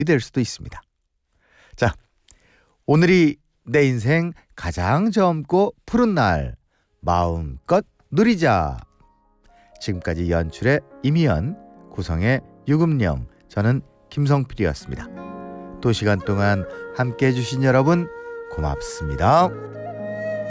될 수도 있습니다. 자, 오늘이 내 인생 가장 젊고 푸른 날, 마음껏 누리자. 지금까지 연출의 이미연, 구성의 유금령, 저는 김성필이었습니다. 2시간 동안 함께해 주신 여러분 고맙습니다.